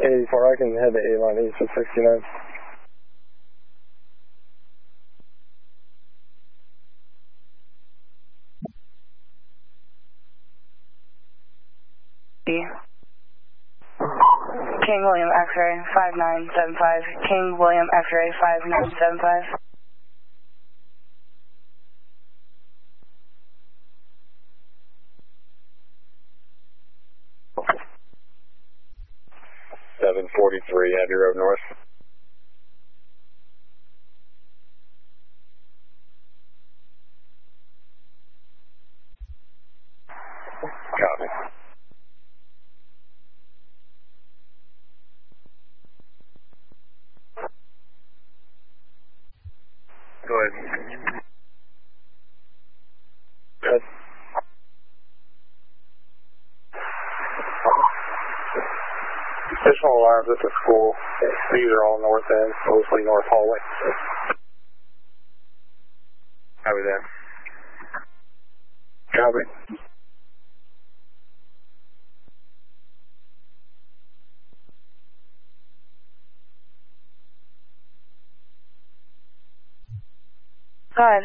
84, I can head to A-line east at 69. King William X-ray 5975. King William X-ray 5975. Abbey Road North. Copy. Go ahead. Good. Additional alarms at the school. These are all north end, mostly north hallway. Copy that. Copy. Go ahead.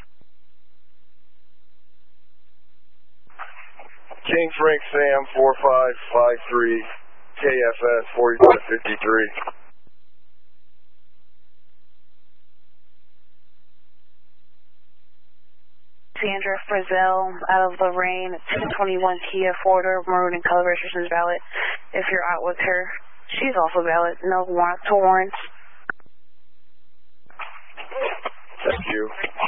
King Frank Sam 4553 KFS 4553. Sandra Frizzell out of Lorraine, 221 Kia Forder, maroon and color restrictions valid. If you're out with her, she's also valid. No warrant to warrants. Thank you.